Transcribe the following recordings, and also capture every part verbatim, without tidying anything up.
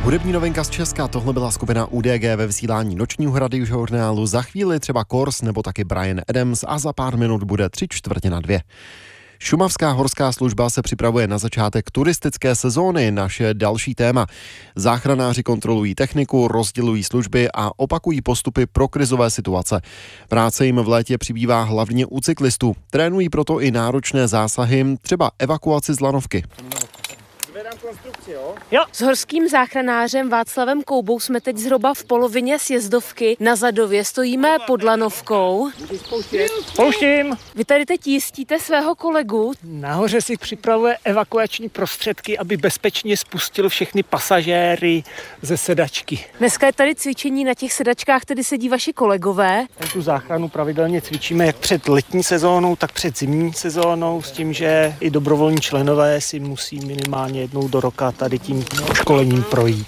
Hudební novinka z Česka, tohle byla skupina U D G ve vysílání nočního radiožurnálu. Za chvíli třeba Kors nebo taky Bryan Adams a za pár minut bude tři čtvrtě na dvě. Šumavská horská služba se připravuje na začátek turistické sezóny, naše další téma. Záchranáři kontrolují techniku, rozdělují služby a opakují postupy pro krizové situace. Práce jim v létě přibývá hlavně u cyklistů. Trénují proto i náročné zásahy, třeba evakuaci z lanovky. Jo. S horským záchranářem Václavem Koubou jsme teď zhruba v polovině sjezdovky. Na Zadově stojíme pod lanovkou. Pouštím. Vy tady teď jistíte svého kolegu. Nahoře si připravuje evakuační prostředky, aby bezpečně spustil všechny pasažéry ze sedačky. Dneska je tady cvičení na těch sedačkách, tedy sedí vaši kolegové. Tu záchranu pravidelně cvičíme jak před letní sezónou, tak před zimní sezónou, s tím, že i dobrovolní členové si musí minimálně jednou do roka tady tím školením projít.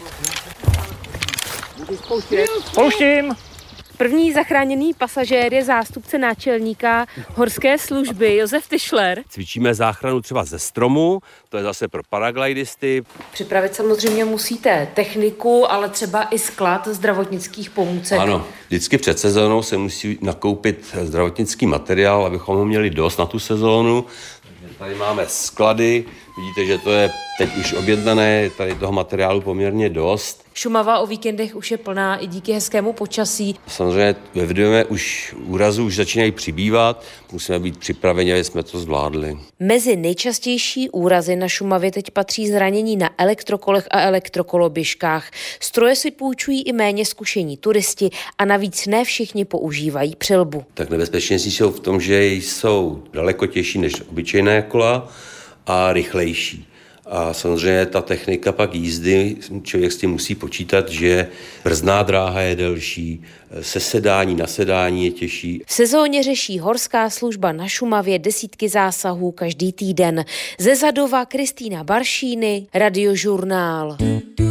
Pouštím. První zachráněný pasažér je zástupce náčelníka horské služby Josef Tyšler. Cvičíme záchranu třeba ze stromu, to je zase pro paraglidisty. Připravit samozřejmě musíte techniku, ale třeba i sklad zdravotnických pomůcek. Ano, vždycky před sezónou se musí nakoupit zdravotnický materiál, abychom ho měli dost na tu sezónu. Tady máme sklady, vidíte, že to je teď už objednané, tady toho materiálu poměrně dost. Šumava o víkendech už je plná i díky hezkému počasí. Samozřejmě ve Vrdově už úrazů už začínají přibývat, musíme být připraveni, aby jsme to zvládli. Mezi nejčastější úrazy na Šumavě teď patří zranění na elektrokolech a elektrokoloběžkách. Stroje si půjčují i méně zkušení turisti a navíc ne všichni používají přilbu. Tak nebezpečnější jsou v tom, že jsou daleko těžší než obyčejné kola a rychlejší. A samozřejmě ta technika pak jízdy, člověk s tím musí počítat, že brzdná dráha je delší, sesedání, nasedání je těžší. V sezóně řeší horská služba na Šumavě desítky zásahů každý týden. Ze Zadova Kristýna Baršíny, Radiožurnál.